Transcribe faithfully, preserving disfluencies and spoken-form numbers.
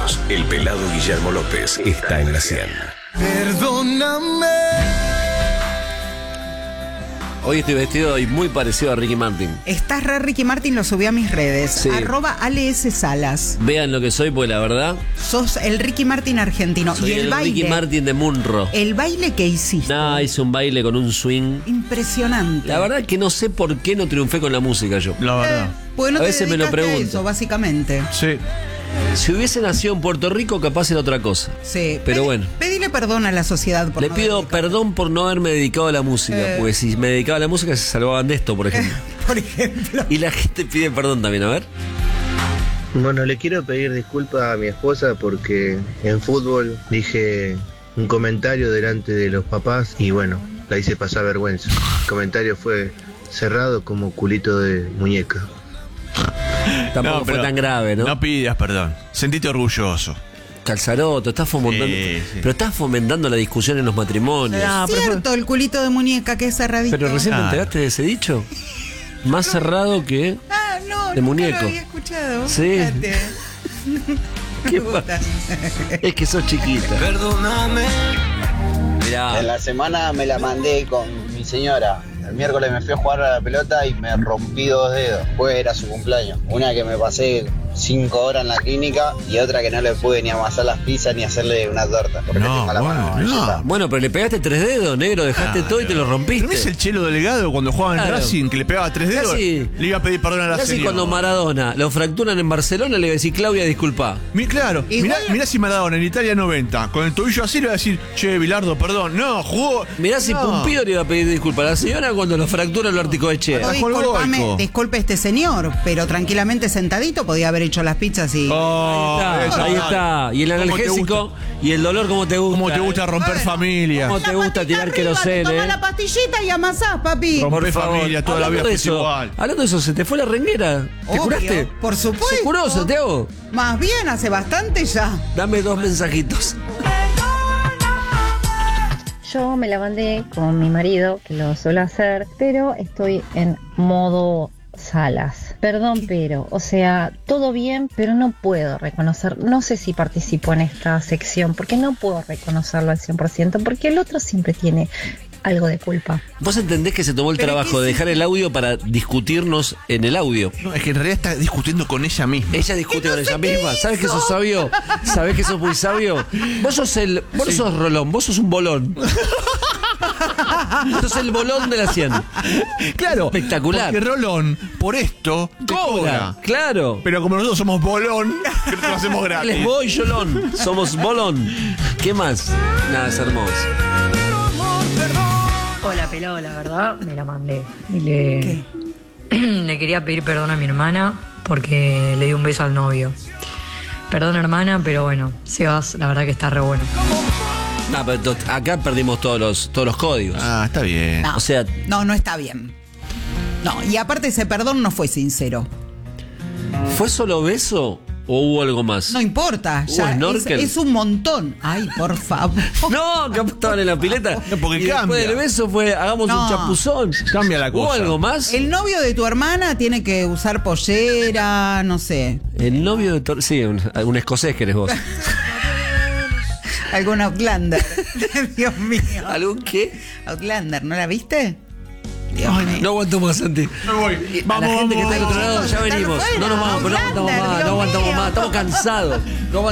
años. El pelado Guillermo López está en la cien. Perdóname. Hoy estoy vestido y muy parecido a Ricky Martin. Estás re Ricky Martin, lo subí a mis redes. Sí. Arroba Ale S. Salas. Vean lo que soy, porque la verdad, Sos el Ricky Martin argentino. soy y el, el baile. Ricky Martin de Munro. El baile que hiciste. Nah, hice un baile con un swing. Impresionante. La verdad que no sé por qué no triunfé con la música yo. La verdad. Eh, pues no A te veces me lo dedicaste a pregunto. eso, básicamente. Sí. Si hubiese nacido en Puerto Rico, capaz era otra cosa. Sí. Pero Pedi- bueno. Pedile perdón a la sociedad por Le no pido dedicar- perdón por no haberme dedicado a la música, Eh. porque si me dedicaba a la música se salvaban de esto, por ejemplo. Por ejemplo. Y la gente pide perdón también, a ver. Bueno, le quiero pedir disculpas a mi esposa porque en fútbol dije un comentario delante de los papás y bueno, la hice pasar vergüenza. El comentario fue cerrado como culito de muñeca. Tampoco No, fue pero tan grave, ¿no? No pidas perdón. Sentite orgulloso. Calzaroto, estás fomentando. Sí, sí. Pero estás fomentando la discusión en los matrimonios. Ah, pero Cierto, el culito de muñeca que es cerradito. Pero recién te Ah. enteraste de ese dicho. Más cerrado que. Ah, no, de nunca muñeco. lo había escuchado. Sí. Fíjate. ¿Qué Me gusta. Es que sos chiquita. Perdóname. Mirá. En la semana me la mandé con mi señora. El miércoles me fui a jugar a la pelota y me rompí dos dedos. Pues era su cumpleaños. Una que me pasé cinco horas en la clínica y otra que no le pude ni amasar las pizzas ni hacerle una torta. Porque No, tengo la mano bueno, no. enyesada. Bueno, pero le pegaste tres dedos, negro, dejaste Ah, todo y te lo rompiste. ¿No es el Chelo Delgado cuando jugaba en Claro. Racing que le pegaba tres dedos? Casi- Le iba a pedir perdón a la Casi señora. cuando Maradona lo fracturan en Barcelona, le iba a decir, Claudia, disculpa. Mi- claro, Igual- mirá, mirá si Maradona en Italia noventa, con el tobillo así le va a decir, che, Bilardo, perdón. No, jugó. Mirá si no. Pumpido le iba a pedir disculpas a la señora cuando lo fractura lo articoechea. No, Bajo el discúlpame, golco. disculpe este señor, pero tranquilamente sentadito podía haber hecho las pizzas y... Oh, Ahí eso, está, ahí dale. está. Y el ¿Cómo te analgésico gusta? y el dolor, ¿cómo te gusta? ¿Cómo te gusta eh? romper Bueno, familia? ¿Cómo te gusta tirar queroseno, Toma eh? la pastillita y amasás, papi. Rompe Por favor. familia, toda la Hablando vida de fue eso, igual. hablando de eso, ¿se te fue la renguera? ¿Te Obvio, curaste? por supuesto. ¿Se curó, Santiago? Más bien, hace bastante ya. Dame dos mensajitos. Yo me la mandé con mi marido, que lo suelo hacer, pero estoy en modo Salas. Perdón, pero, o sea, todo bien, pero no puedo reconocer, no sé si participo en esta sección, porque no puedo reconocerlo al cien por ciento, porque el otro siempre tiene algo de culpa. ¿Vos entendés que se tomó el Pero trabajo ¿qué de sí? dejar el audio para discutirnos en el audio? No, es que en realidad está discutiendo con ella misma. Ella discute con ella misma. ¿Sabes que sos sabio? ¿Sabés que sos muy sabio? Vos sos el. Vos no sos Rolón, vos sos un bolón. Sos el bolón de la cien. Claro. Espectacular. Porque Rolón, por esto, te cobra. Claro. Pero como nosotros somos bolón, que lo hacemos Él gratis. es Boy Yolón. Somos bolón. ¿Qué más? Nada, es hermoso. Hola, pelado, la verdad, me la mandé. Y le, le quería pedir perdón a mi hermana porque le di un beso al novio. Perdón, hermana, pero bueno, Sebas, la verdad que está re bueno. No, pero to- acá perdimos todos los, todos los códigos. Ah, está bien. No, O sea- no, no está bien. No, y aparte ese perdón no fue sincero. ¿Fue solo beso o hubo algo más? No importa, ¿Hubo ya es, snorkel? es un montón. Ay, por favor. No, que estaban en la pileta. No, porque y después cambia. del beso fue, hagamos No. un chapuzón. Cambia la ¿Hubo cosa. algo más? El novio de tu hermana tiene que usar pollera, no sé. El novio de Tor... Sí, un, un escocés que eres vos. Algún Outlander. Dios mío. ¿Algún qué? Outlander, ¿no la viste? Dios mío. No aguanto más, Santi. Me voy. A Vamos, la gente que vamos, está del otro vamos. lado, ya Están venimos. fuera, No nos vamos, pero no aguantamos Outlander, más, Dios no aguantamos mío. más. Estamos cansados. No aguantamos